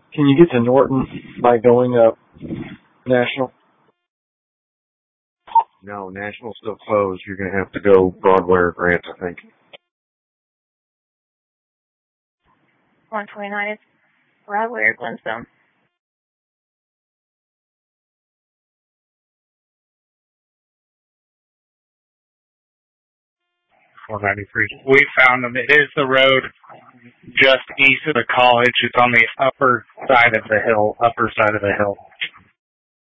Can you get to Norton by going up National? No, National's still closed. You're going to have to go Broadway or Grant, I think. 129 is Broadway or Glenstone? 493. We found them. It is the road just east of the college. It's on the upper side of the hill.